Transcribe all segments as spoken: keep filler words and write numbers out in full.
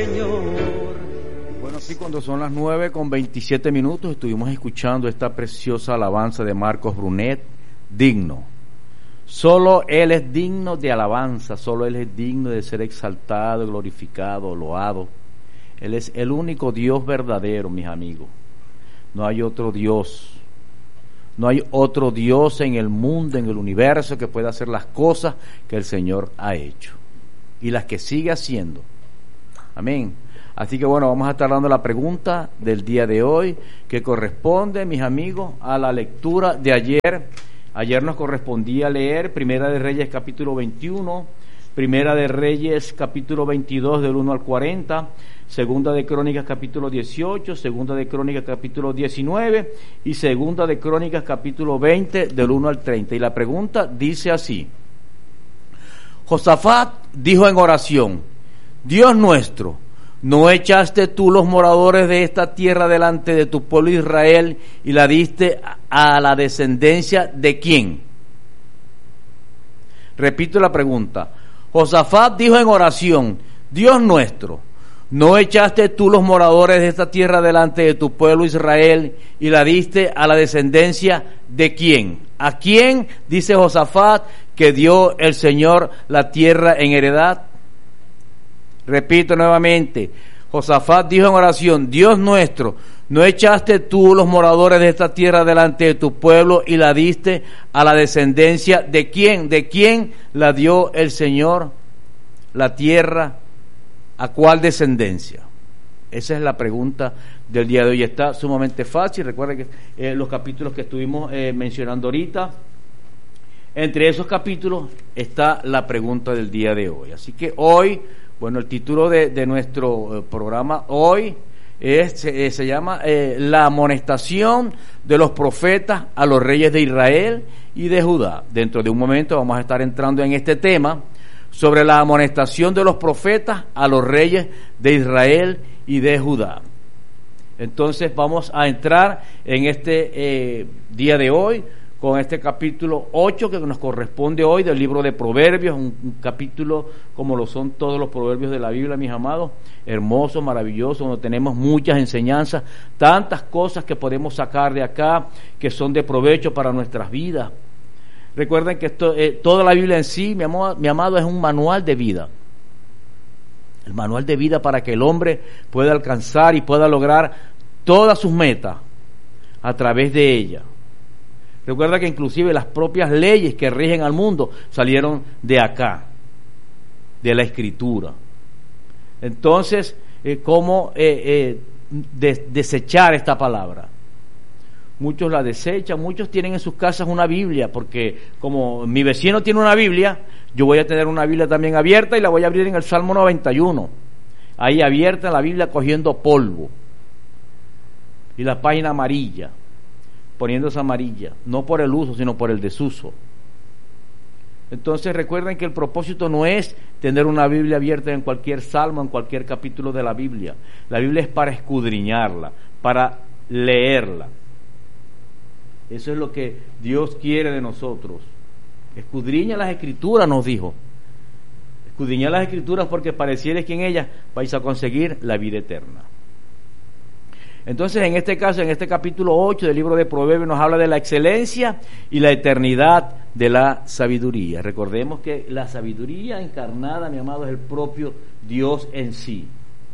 Bueno, sí, cuando son las nueve con veintisiete minutos estuvimos escuchando esta preciosa alabanza de Marcos Brunet, digno. Solo Él es digno de alabanza, solo Él es digno de ser exaltado, glorificado, loado. Él es el único Dios verdadero, mis amigos. No hay otro Dios. No hay otro Dios en el mundo, en el universo, que pueda hacer las cosas que el Señor ha hecho y las que sigue haciendo. Amén. Así que bueno, vamos a estar dando la pregunta del día de hoy, que corresponde, mis amigos, a la lectura de ayer. Ayer nos correspondía leer Primera de Reyes capítulo veintiuno, Primera de Reyes capítulo veintidós del uno al cuarenta, Segunda de Crónicas capítulo dieciocho, Segunda de Crónicas capítulo diecinueve y Segunda de Crónicas capítulo veinte del uno al treinta. Y la pregunta dice así: Josafat dijo en oración: Dios nuestro, ¿no echaste tú los moradores de esta tierra delante de tu pueblo Israel y la diste a la descendencia de quién? Repito la pregunta. Josafat dijo en oración: Dios nuestro, ¿no echaste tú los moradores de esta tierra delante de tu pueblo Israel y la diste a la descendencia de quién? ¿A quién dice Josafat que dio el Señor la tierra en heredad? Repito nuevamente, Josafat dijo en oración: Dios nuestro, ¿no echaste tú los moradores de esta tierra delante de tu pueblo y la diste a la descendencia de quién? ¿De quién la dio el Señor la tierra? ¿A cuál descendencia? Esa es la pregunta del día de hoy. Está sumamente fácil. Recuerden que eh, los capítulos que estuvimos eh, mencionando ahorita, entre esos capítulos está la pregunta del día de hoy. Así que hoy, bueno, el título de, de nuestro eh, programa hoy es, se, se llama eh, La amonestación de los profetas a los reyes de Israel y de Judá. Dentro de un momento vamos a estar entrando en este tema sobre la amonestación de los profetas a los reyes de Israel y de Judá. Entonces vamos a entrar en este eh, día de hoy con este capítulo ocho que nos corresponde hoy del libro de Proverbios, un, un capítulo como lo son todos los proverbios de la Biblia, mis amados, hermoso, maravilloso, donde tenemos muchas enseñanzas, tantas cosas que podemos sacar de acá que son de provecho para nuestras vidas. Recuerden que esto, eh, toda la Biblia en sí, mi amado, mi amado, es un manual de vida. El manual de vida para que el hombre pueda alcanzar y pueda lograr todas sus metas a través de ella. Recuerda que inclusive las propias leyes que rigen al mundo salieron de acá, de la Escritura. Entonces, eh, ¿cómo eh, eh, de, desechar esta palabra? Muchos la desechan, muchos tienen en sus casas una Biblia, porque como mi vecino tiene una Biblia, yo voy a tener una Biblia también abierta y la voy a abrir en el Salmo noventa y uno. Ahí abierta la Biblia cogiendo polvo. Y la página amarilla, poniéndose amarilla, no por el uso, sino por el desuso. Entonces recuerden que el propósito no es tener una Biblia abierta en cualquier salmo, en cualquier capítulo de la Biblia. La Biblia es para escudriñarla, para leerla. Eso es lo que Dios quiere de nosotros. Escudriña las Escrituras, nos dijo. Escudriña las Escrituras porque parecieres que en ellas vais a conseguir la vida eterna. Entonces, en este caso, en este capítulo ocho del libro de Proverbios, nos habla de la excelencia y la eternidad de la sabiduría. Recordemos que la sabiduría encarnada, mi amado, es el propio Dios en sí.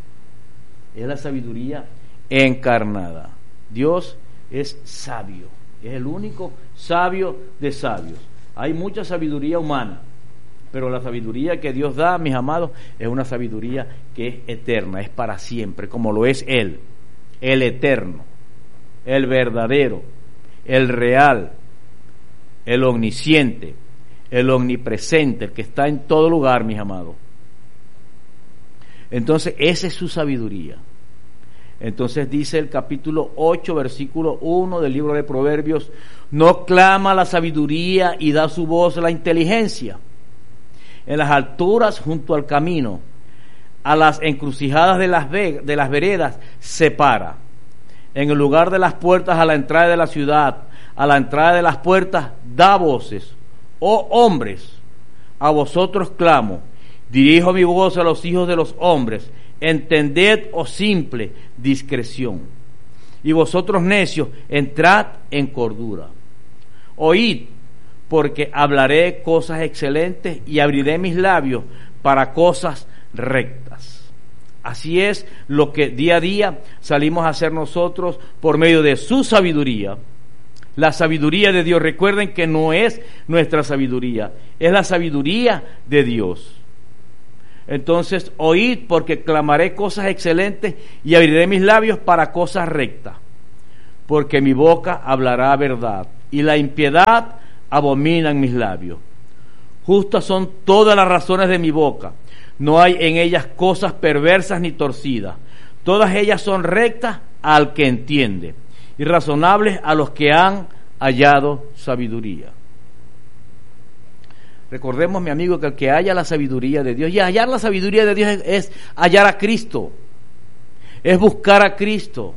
Es la sabiduría encarnada. Dios es sabio. Es el único sabio de sabios. Hay mucha sabiduría humana, pero la sabiduría que Dios da, mis amados, es una sabiduría que es eterna, es para siempre, como lo es Él, el eterno, el verdadero, el real, el omnisciente, el omnipresente, el que está en todo lugar, mis amados. Entonces, esa es su sabiduría. Entonces dice el capítulo ocho, versículo uno del libro de Proverbios: no clama la sabiduría y da su voz la inteligencia. En las alturas junto al camino, a las encrucijadas de las, ve- de las veredas, se para. En el lugar de las puertas a la entrada de la ciudad, a la entrada de las puertas, da voces. Oh hombres, a vosotros clamo, dirijo mi voz a los hijos de los hombres, entended, oh simple, discreción. Y vosotros necios, entrad en cordura. Oíd, porque hablaré cosas excelentes y abriré mis labios para cosas rectas. Así es lo que día a día salimos a hacer nosotros por medio de su sabiduría. La sabiduría de Dios. Recuerden que no es nuestra sabiduría, es la sabiduría de Dios. Entonces, oíd, porque clamaré cosas excelentes y abriré mis labios para cosas rectas, porque mi boca hablará verdad y la impiedad abominan mis labios. Justas son todas las razones de mi boca, no hay en ellas cosas perversas ni torcidas. Todas ellas son rectas al que entiende y razonables a los que han hallado sabiduría. Recordemos, mi amigo, que el que halla la sabiduría de Dios, y hallar la sabiduría de Dios es, es hallar a Cristo, es buscar a Cristo,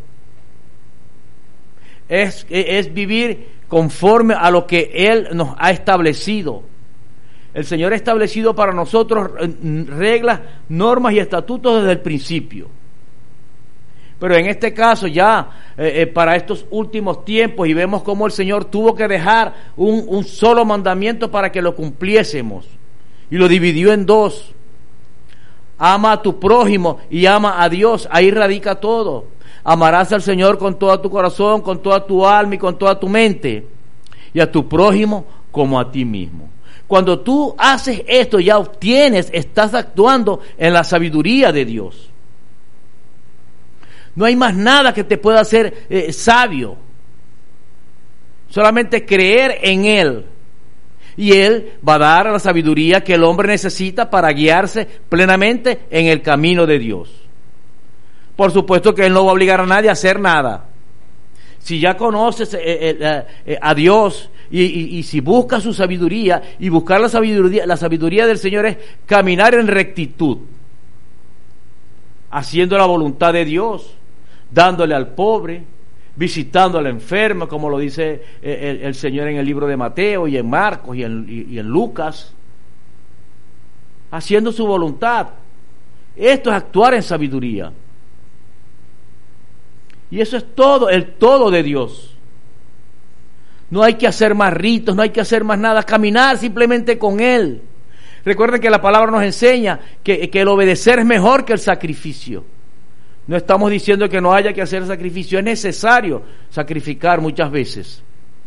es, es vivir conforme a lo que Él nos ha establecido. El Señor ha establecido para nosotros reglas, normas y estatutos desde el principio. Pero en este caso ya eh, eh, para estos últimos tiempos, y vemos cómo el Señor tuvo que dejar un, un solo mandamiento para que lo cumpliésemos, y lo dividió en dos: ama a tu prójimo y ama a Dios. Ahí radica todo. Amarás al Señor con todo tu corazón, con toda tu alma y con toda tu mente, y a tu prójimo como a ti mismo. Cuando tú haces esto, ya obtienes, estás actuando en la sabiduría de Dios. No hay más nada que te pueda hacer eh, sabio. Solamente creer en Él. Y Él va a dar la sabiduría que el hombre necesita para guiarse plenamente en el camino de Dios. Por supuesto que Él no va a obligar a nadie a hacer nada. Si ya conoces eh, eh, eh, a Dios y, y, y si buscas su sabiduría, y buscar la sabiduría, la sabiduría del Señor es caminar en rectitud, haciendo la voluntad de Dios, dándole al pobre, visitando al enfermo, como lo dice el, el Señor en el libro de Mateo y en Marcos y en, y, y en Lucas, haciendo su voluntad. Esto es actuar en sabiduría. Y eso es todo, el todo de Dios. No hay que hacer más ritos, no hay que hacer más nada, caminar simplemente con Él. Recuerden que la palabra nos enseña que, que el obedecer es mejor que el sacrificio. No estamos diciendo que no haya que hacer sacrificio, es necesario sacrificar muchas veces.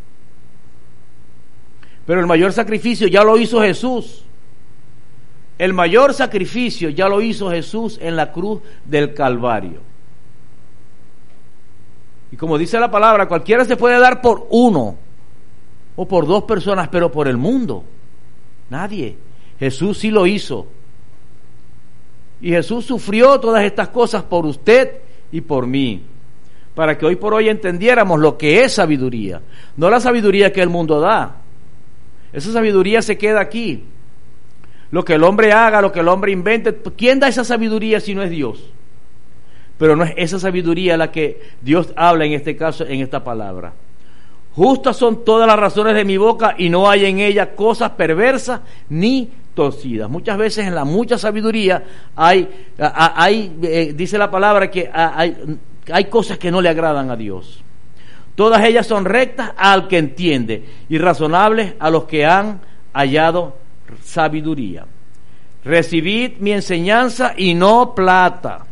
Pero el mayor sacrificio ya lo hizo Jesús. El mayor sacrificio ya lo hizo Jesús en la cruz del Calvario. Y como dice la palabra, cualquiera se puede dar por uno o por dos personas, pero por el mundo nadie. Jesús sí lo hizo. Y Jesús sufrió todas estas cosas por usted y por mí, para que hoy por hoy entendiéramos lo que es sabiduría. No la sabiduría que el mundo da. Esa sabiduría se queda aquí. Lo que el hombre haga, lo que el hombre invente, ¿quién da esa sabiduría si no es Dios? Pero no es esa sabiduría la que Dios habla en este caso, en esta palabra. Justas son todas las razones de mi boca y no hay en ella cosas perversas ni torcidas. Muchas veces en la mucha sabiduría hay, hay eh, dice la palabra que hay, hay cosas que no le agradan a Dios. Todas ellas son rectas al que entiende y razonables a los que han hallado sabiduría. Recibid mi enseñanza y no plata.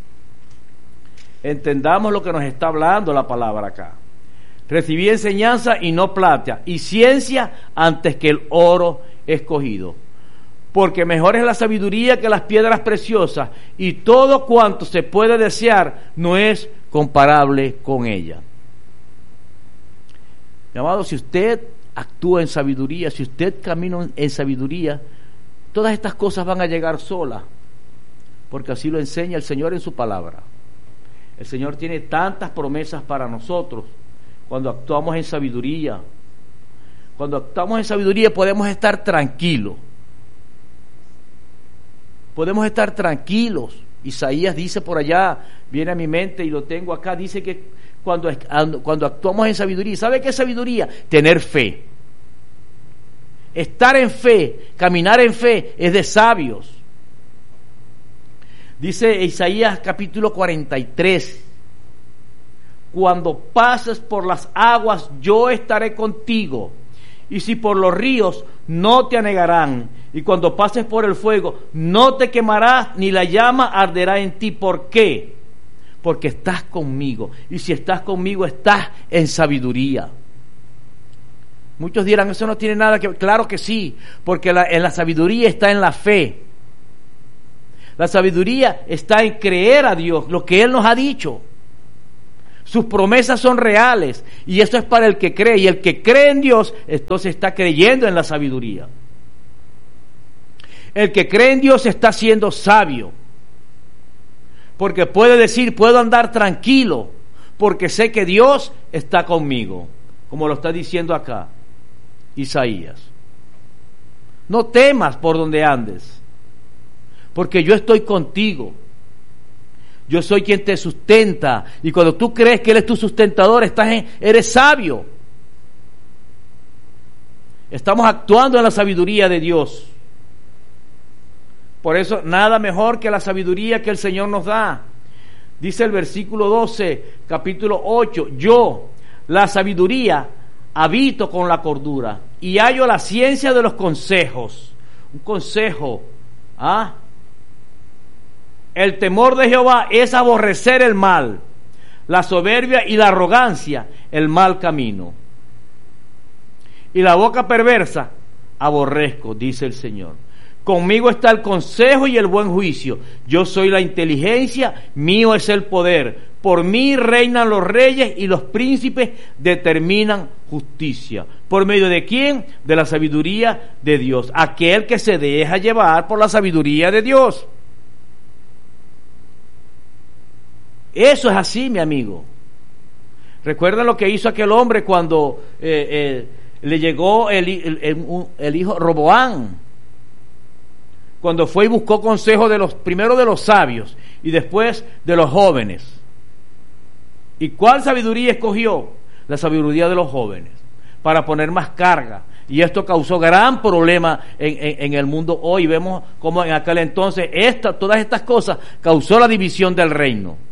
Entendamos lo que nos está hablando la palabra acá. Recibí enseñanza y no plata, y ciencia antes que el oro escogido. Porque mejor es la sabiduría que las piedras preciosas, y todo cuanto se puede desear no es comparable con ella. Mi amado, si usted actúa en sabiduría, si usted camina en sabiduría, todas estas cosas van a llegar solas, porque así lo enseña el Señor en su palabra. El Señor tiene tantas promesas para nosotros cuando actuamos en sabiduría. Cuando actuamos en sabiduría podemos estar tranquilos. Podemos estar tranquilos. Isaías dice por allá, viene a mi mente y lo tengo acá, dice que cuando, cuando actuamos en sabiduría, ¿sabe qué es sabiduría? Tener fe. Estar en fe, caminar en fe es de sabios. Dice Isaías capítulo cuarenta y tres, cuando pases por las aguas, yo estaré contigo, y si por los ríos, no te anegarán, y cuando pases por el fuego, no te quemarás, ni la llama arderá en ti. ¿Por qué? Porque estás conmigo, y si estás conmigo, estás en sabiduría. Muchos dirán, eso no tiene nada que ver. Claro que sí, porque la, en la sabiduría está en la fe. La sabiduría está en creer a Dios, lo que Él nos ha dicho. Sus promesas son reales, y esto es para el que cree, y el que cree en Dios, entonces está creyendo en la sabiduría. El que cree en Dios está siendo sabio, porque puede decir, puedo andar tranquilo, porque sé que Dios está conmigo, como lo está diciendo acá Isaías. No temas por donde andes, porque yo estoy contigo. Yo soy quien te sustenta, y cuando tú crees que Él es tu sustentador, estás en, eres sabio. Estamos actuando en la sabiduría de Dios. Por eso, nada mejor que la sabiduría que el Señor nos da. Dice el versículo doce, capítulo ocho, yo, la sabiduría, habito con la cordura, y hallo la ciencia de los consejos. Un consejo, ¿ah? El temor de Jehová es aborrecer el mal, la soberbia y la arrogancia, el mal camino. Y la boca perversa aborrezco, dice el Señor. Conmigo está el consejo y el buen juicio. Yo soy la inteligencia, mío es el poder. Por mí reinan los reyes y los príncipes determinan justicia. ¿Por medio de quién? De la sabiduría de Dios. Aquel que se deja llevar por la sabiduría de Dios. Eso es así, mi amigo. ¿Recuerdan lo que hizo aquel hombre cuando eh, eh, le llegó el, el, el, el hijo Roboán? Cuando fue y buscó consejo de los, primero de los sabios y después de los jóvenes. ¿Y cuál sabiduría escogió? La sabiduría de los jóvenes, para poner más carga. Y esto causó gran problema en, en, en el mundo hoy. Vemos cómo en aquel entonces esta, todas estas cosas causó la división del reino.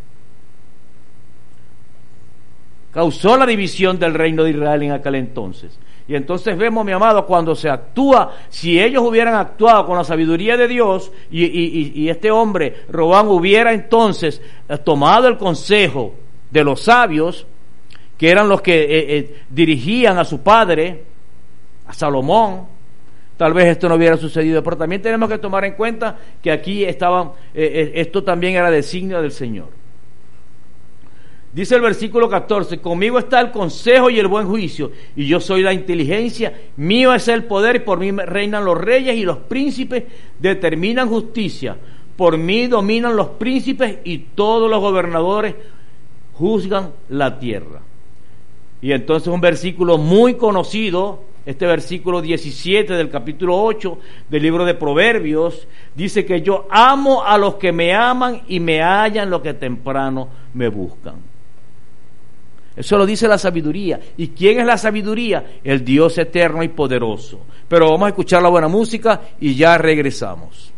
Causó la división del reino de Israel en aquel entonces. Y entonces vemos, mi amado, cuando se actúa, si ellos hubieran actuado con la sabiduría de Dios, y, y, y este hombre, Roboam, hubiera entonces tomado el consejo de los sabios, que eran los que eh, eh, dirigían a su padre, a Salomón, tal vez esto no hubiera sucedido. Pero también tenemos que tomar en cuenta que aquí estaban, eh, eh, esto también era designio del Señor. Dice el versículo catorce, conmigo está el consejo y el buen juicio, y yo soy la inteligencia, mío es el poder, y por mí reinan los reyes y los príncipes determinan justicia. Por mí dominan los príncipes y todos los gobernadores juzgan la tierra. Y entonces un versículo muy conocido, este versículo diecisiete del capítulo ocho del libro de Proverbios, dice que yo amo a los que me aman y me hallan los que temprano me buscan. Eso lo dice la sabiduría. ¿Y quién es la sabiduría? El Dios eterno y poderoso. Pero vamos a escuchar la buena música y ya regresamos.